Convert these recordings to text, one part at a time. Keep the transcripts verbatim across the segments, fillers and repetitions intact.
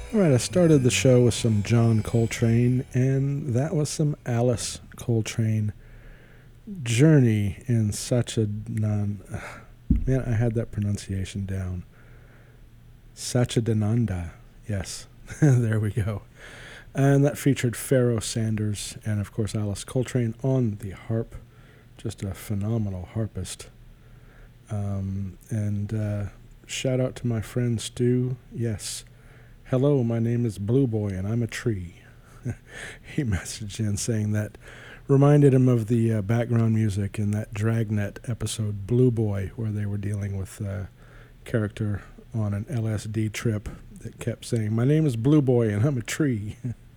All right, I started the show with some John Coltrane, and that was some Alice Coltrane. Journey in such a non. Man, I had that pronunciation down. Sachidananda. Yes, there we go. And that featured Pharoah Sanders and, of course, Alice Coltrane on the harp. Just a phenomenal harpist. Um, and uh, shout out to my friend Stu. Yes. Hello, my name is Blue Boy, and I'm a tree. He messaged in saying that reminded him of the uh, background music in that Dragnet episode, Blue Boy, where they were dealing with a character on an L S D trip that kept saying, my name is Blue Boy, and I'm a tree.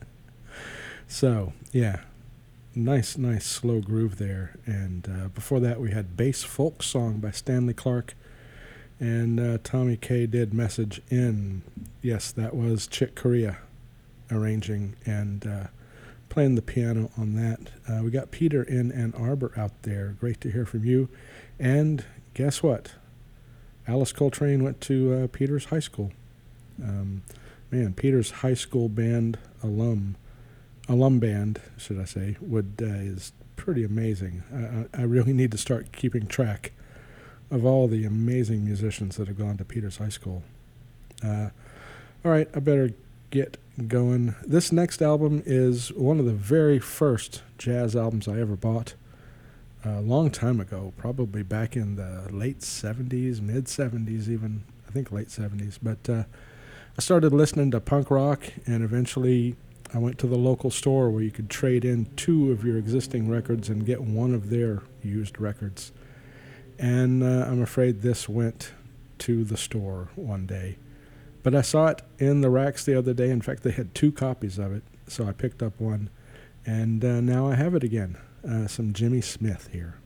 So, yeah, nice, nice slow groove there. And uh, before that, we had Bass Folk Song by Stanley Clarke. And uh, Tommy K did message in. Yes, that was Chick Corea arranging and uh, playing the piano on that. Uh, we got Peter in Ann Arbor out there. Great to hear from you. And guess what? Alice Coltrane went to uh, Peters High School. Um, man, Peters High School band alum, alum band, should I say, would uh, is pretty amazing. I, I really need to start keeping track of all the amazing musicians that have gone to Peters High School. Uh, all right, I better get going. This next album is one of the very first jazz albums I ever bought a long time ago, probably back in the late seventies, mid-seventies even, I think late seventies. But uh, I started listening to punk rock, and eventually I went to the local store where you could trade in two of your existing records and get one of their used records. And uh, I'm afraid this went to the store one day. But I saw it in the racks the other day. In fact, they had two copies of it, so I picked up one. And uh, now I have it again. Uh, some Jimmy Smith here.